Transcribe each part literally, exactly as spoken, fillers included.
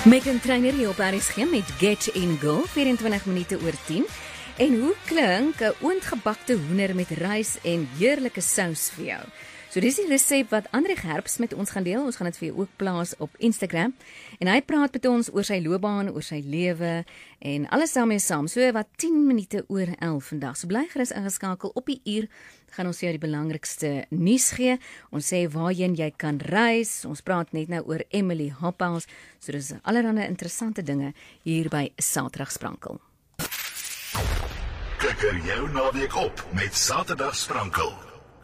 Megan Trainer hier op R S G met Get en Go, vyf-en-twintig minute oor tien. En hoe klink 'n oondgebakte hoender met rys en heerlike sous vir jou? So dis die resep wat Andre Gerbs met ons gaan deel. Ons gaan dit vir jou ook plaas op Instagram. En hy praat met ons oor sy loopbaan, oor sy lewe en alles daarmee saam. So wat tien minute oor elf vandag. So bly gerus ingeskakel. Op die uur gaan ons jou die belangrikste nuus gee. Ons sê waarheen jy kan reis. Ons praat net nou oor Emily Hophouse. So dis allerlei interessante dinge hier by Saterdagsprankel. Kikker jou naweek op met Saterdagsprankel.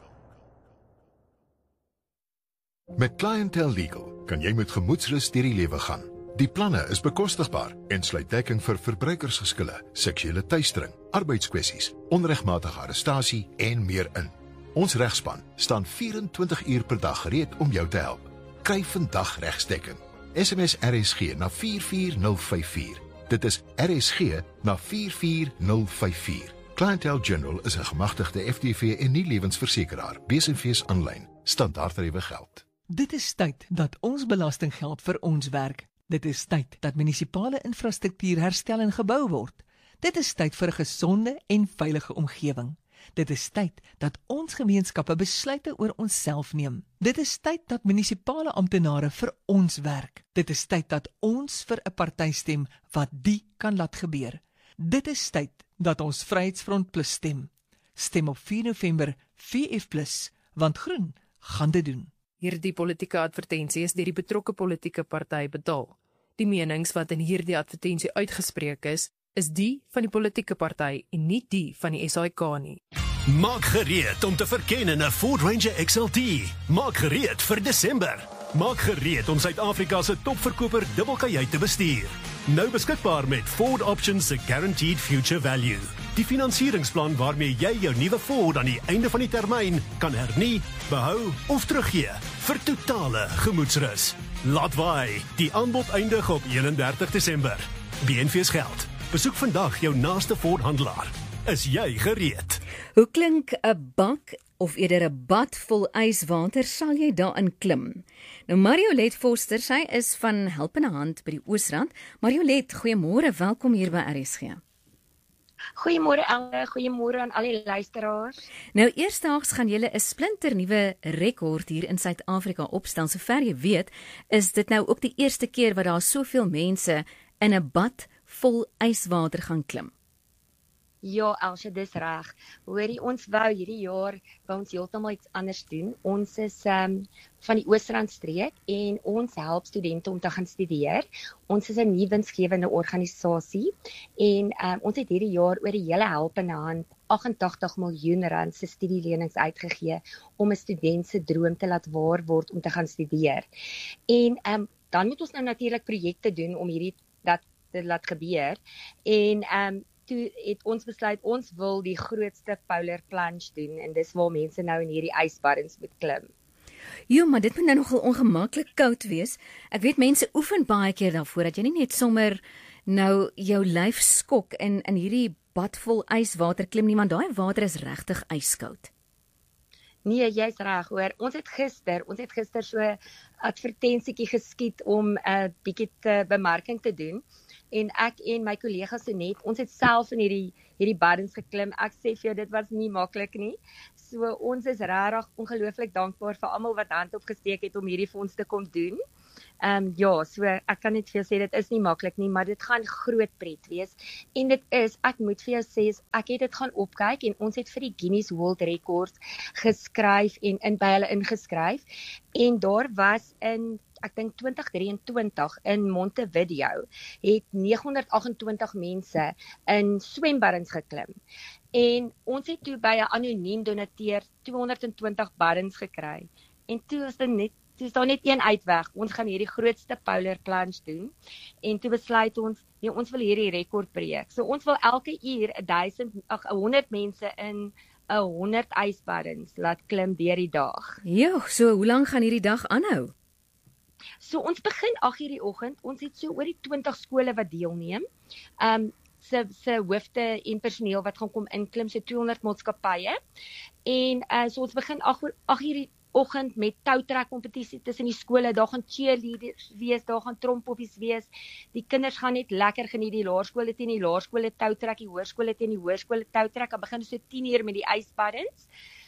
Met Clientele Legal kan jy met gemoedsrus deur die lewe gaan. Die planne is bekostigbaar en sluit dekking vir verbruikersgeskille, seksuele teistering, arbeidskwessies, onregmatige arrestasie en meer in. Ons regspan staan vyf-en-twintig uur per dag gereed om jou te help. Kry vandag regsdekking. S M S R S G na vier vier nul vyf vier. Dit is R S G na vier vier nul vyf vier. Clientele General is 'n gemagtigde F D V en nie lewensversekeraar. Wees en fees aanlyn. Standaardtariewe geld. Dit is tyd dat ons belastinggeld vir ons werk. Dit is tyd dat munisipale infrastruktuur herstel en gebou word. Dit is tyd vir 'n gesonde en veilige omgewing. Dit is tyd dat ons gemeenskappe besluite oor onsself neem. Dit is tyd dat munisipale amptenare vir ons werk. Dit is tyd dat ons vir 'n party stem wat die kan laat gebeur. Dit is tyd dat ons Vryheidsfront Plus stem. Stem op vier November V F plus, want groen gaan dit doen. Hierdie politieke advertensie is deur die betrokke politieke party betaal. Die menings wat in hierdie advertensie uitgespreek is, is die van die politieke party en nie die van die S A I K nie. Maak gereed om te verken in 'n Ford Ranger X L T. Maak gereed vir Desember. Maak gereed om Suid-Afrika se topverkoper dubbelkajuit te bestuur. Nou beskikbaar met Ford Options se Guaranteed Future Value. Die finansieringsplan waarmee jy jou nuwe Ford aan die einde van die termyn kan hernie, behou of teruggee vir totale gemoedsrus. Laat waai, die aanbod eindig op eenendertig Desember. B N V's geld. Besoek vandag jou naaste Ford handelaar. Is jy gereed? Hoe klink 'n bak of eerder 'n bad vol yswater, sal jy daarin klim? Nou Mariolet Foster, sy is van Helpende Hand by die Oosrand. Mariolet, goeiemôre, welkom hier by R S G. Goeiemôre Elke, goeiemôre aan al die luisteraars. Nou eersdaags gaan julle 'n splinter nuwe rekord hier in Suid-Afrika opstel. Sover jy weet, is dit nou ook die eerste keer wat daar soveel mense in 'n bad vol yswater gaan klim. Ja, Elsje, dis reg. Hoorie, ons wou hierdie jaar wou ons heeltemal iets anders doen. Ons is um, van die Oosrandstreek en ons help studente om te gaan studeer. Ons is 'n nie winsgewende organisasie en um, ons het hierdie jaar oor die hele Helpende Hand agt-en-tagtig miljoen rand se studielenings uitgegee om 'n student se droom te laat waar word om te gaan studeer. En um, dan moet ons nou natuurlik projekte doen om hierdie dat te laat gebeur. En um, toe het ons besluit, ons wil die grootste polar plunge doen, en dis waar mense nou in hierdie ysbaddens moet klim. Jo, maar dit moet nou nogal ongemaklik koud wees. Ek weet mense oefen baie keer daarvoor, dat jy nie net sommer nou jou lyf skok en in hierdie bad vol yswater klim nie, want daai water is regtig yskoud. Nee, jy's reg hoor. Ons het gister, ons het gister so 'n advertensietjie geskiet om 'n uh, bietjie te bemarking te doen. En ek en my kollega Sonet, ons het self in hierdie hierdie baddens geklim. Ek sê vir jou, dit was nie maklik nie. So ons is regtig ongelooflik dankbaar vir almal wat hand opgesteek het om hierdie vir ons te kom doen. Ehm um, ja, so ek kan net vir jou sê dit is nie maklik nie, maar dit gaan groot pret wees. En dit is, ek moet vir jou sê, ek het dit gaan opkyk en ons het vir die Guinness World Records geskryf en in by hulle ingeskryf. En daar was in ek dink twintig drieëntwintig in Montevideo het negenhonderdagentwintig mense in swembaddens geklim. En ons het toe by 'n anoniem donateur tweehonderdtwintig baddens gekry. En toe is dit net toe is daar net een uitweg. Ons gaan hierdie grootste polar plunge doen. En toe besluit ons, nee, ons wil hierdie rekord breek. So ons wil elke uur duisend ag honderd mense in 'n honderd ysbaddens laat klim deur die dag. Jo, so hoe lank gaan hierdie dag aanhou? So ons begin agt uur die oggend. Ons het so oor die twintig skole wat deelneem. Um se se hoofde en personeel wat gaan kom inklim, so tweehonderd maatskappye. En uh, so ons begin agt uur die oggend met toutrek kompetisie tussen die skole, daar gaan cheerleaders wees, daar gaan trompoppies wees. Die kinders gaan net lekker geniet, die laerskole teen die laerskole toutrek, die hoërskole teen die hoërskole toutrek. Dan begin so tien uur met die yspaddens.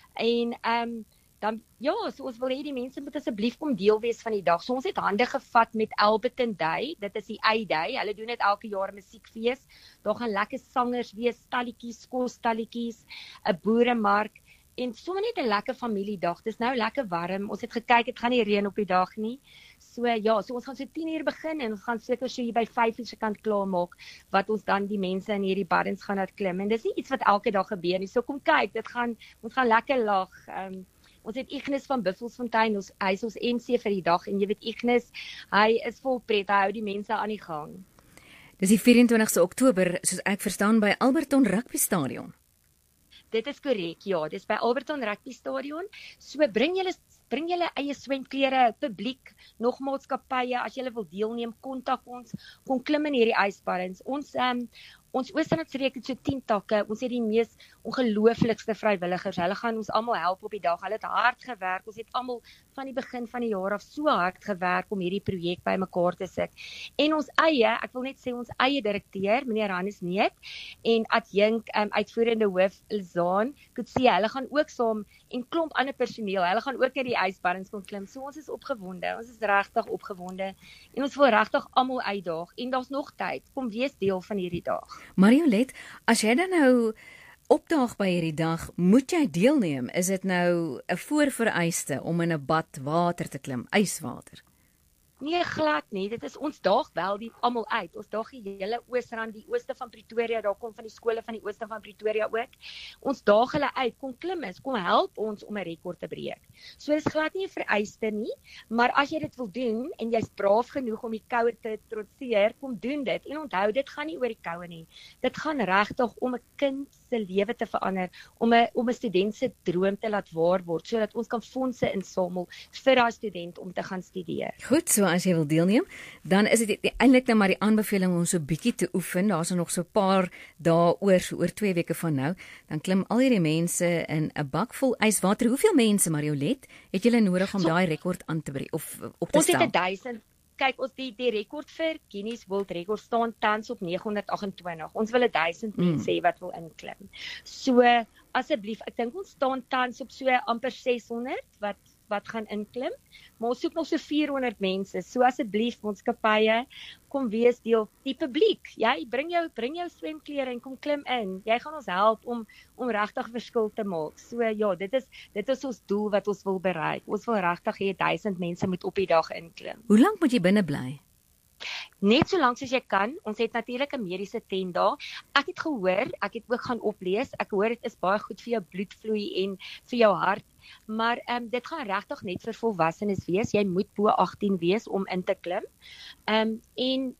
En ehm um, dan ja, so ons wil hê die mense moet asseblief kom deel wees van die dag. So ons het hande gevat met Alberton Day, dit is die Y-Day. Hulle doen dit elke jaar 'n musiekfees. Daar gaan lekker sangers wees, stalletjies, kosstalletjies, 'n boeremark en sommer net 'n lekker familiedag. Dis nou lekker warm. Ons het gekyk, dit gaan nie reën op die dag nie. So ja, so ons gaan so tien uur begin en ons gaan seker so hier by vyf uur se kant klaar maak wat ons dan die mense in hierdie baddens gaan laat klim. En dis nie iets wat elke dag gebeur nie. So kom kyk, dit gaan ons gaan lekker lag. Um, Ons het Ignis van Buffelsfontein, ons, hy is ons M C vir die dag en jy weet Ignis, hy is vol pret, hy hou die mense aan die gang. Dis die vyf en twintigste Oktober, soos ek verstaan, by Alberton Rugby Stadion. Dit is korrek, ja, dis by Alberton Rugby Stadion. So bring julle bring julle eie swemklere, publiek, nog maatskappye, as julle wil deelneem, kontak ons, kom klim in hierdie yspaddens. Ons um, Ons Oos-Rand-streek het so tien takke, ons het die mees ongelooflikste vrywilligers, hulle gaan ons almal help op die dag, hulle het hard gewerk, ons het almal van die begin van die jaar af so hard gewerk om hierdie projek by mekaar te sit. En ons eie, ek wil net sê ons eie direkteur, meneer Hannes Neet, en adjunk um, uitvoerende hoof Lizaan Kutsie, hulle gaan ook saam, en klomp ander personeel, hulle gaan ook in die yspaddens kom klim, so ons is opgewonde, ons is regtig opgewonde, en ons wil regtig almal uitdaag, en daar's nog tyd, kom wees deel van hierdie dag. Mariolet, as jy dan nou opdaag by hierdie dag, moet jy deelneem? Is dit nou 'n voorvereiste om in 'n bad water te klim, yswater? Nee, glad nie. Dit is ons daag wel die almal uit. Ons daag die hele Oos-Rand, die ooste van Pretoria, daar kom van die skole van die ooste van Pretoria ook. Ons daag hulle uit, kom klim is, kom help ons om 'n rekord te breek. So dis glad nie 'n vereiste nie, maar as jy dit wil doen en jy's braaf genoeg om die koue te trotseer, kom doen dit. En onthou, dit gaan nie oor die koue nie. Dit gaan regtig om 'n kind se lewe te verander, om 'n om 'n student se droom te laat waar word, sodat ons kan fondse insamel vir daai student om te gaan studeer. Goed, so as jy wil deelneem, dan is dit eintlik nou maar die aanbeveling om so bietjie te oefen. Daar's nog so 'n paar dae oor, so oor twee weke van nou. Dan klim al hierdie mense in 'n bak vol yswater. Hoeveel mense, Mariolet, het julle nodig om so, daai rekord aan te breek of op te ons stel? Ons het duisend. Kyk, ons die die rekord vir Guinness World Record staan tans op nege honderd agt en twintig. Ons wil duisend mm. mense hê wat wil inklim. So asseblief, ek dink ons staan tans op so amper ses honderd wat wat gaan inklim, maar ons soek nog so vier honderd mense. So asseblief maatskappye, kom wees deel, die publiek. Jy bring jou bring jou swemklere en kom klim in. Jy gaan ons help om om regtig verskil te maak. So ja, dit is dit is ons doel wat ons wil bereik. Ons wil regtig hê duisend mense moet op die dag inklim. Hoe lank moet jy binne bly? Net so lank as jy kan. Ons het natuurlik 'n mediese tent daar. Ek het gehoor, ek het ook gaan oplees. Ek hoor dit is baie goed vir jou bloedvloei en vir jou hart. Maar um, dit gaan regtig net vir volwassenes wees. Jy moet bo agttien wees om in te klim. Um, en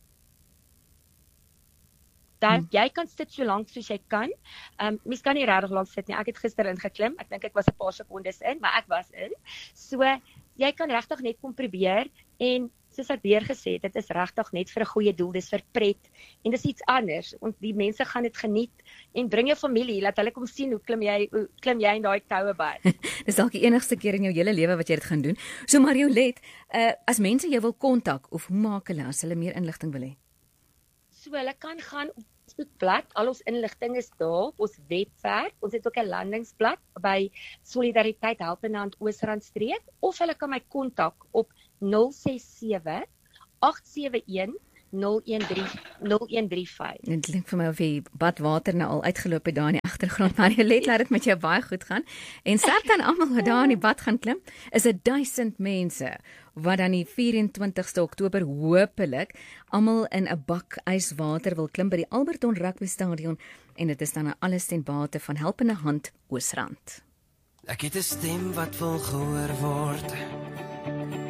dan hmm. jy kan sit so lank soos jy kan. Um, mens kan nie regtig lank sit nie. Ek het gister ingeklim. Ek dink ek was 'n paar sekondes in, maar ek was in. So jy kan regtig net kom probeer en soos ek weer gesê het, dit is regtig net vir 'n goeie doel, dis vir pret en dis iets anders. Ons die mense gaan dit geniet en bring jou familie, laat hulle kom sien hoe klim jy hoe klim jy in daai koue bad. Dis dalk die enigste keer in jou hele lewe wat jy dit gaan doen. So Mariolet, uh, as mense jou wil kontak of hoe maak hulle as hulle meer inligting wil hê? So hulle kan gaan op Facebookblad, al ons inligting is daar op ons webwerf. Ons het ook 'n landingsblad by Solidariteit Helpende Hand Oos-Rand-streek of hulle kan my kontak op nul ses sewe agt sewe een nul een drie nul een drie vyf. Dit klink vir my of jy badwater nou al uitgeloop het daar in die agtergrond, maar jy let laat dit met jou baie goed gaan. En sterk aan almal wat daar in die bad gaan klim. Is dit duisend mense wat dan die vyf en twintigste Oktober hopelik almal in 'n bak yswater wil klim by die Alberton Rugby Stadion en dit is dan alles ten bate van Helpende Hand Oos-Rand. Ek het 'n stem wat wil gehoor word.